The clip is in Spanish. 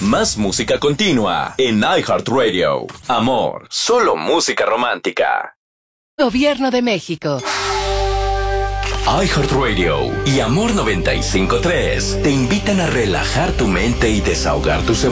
Más música continua en iHeartRadio. Amor, solo música romántica. Gobierno de México. iHeartRadio y Amor 95.3 te invitan a relajar tu mente y desahogar tus emociones.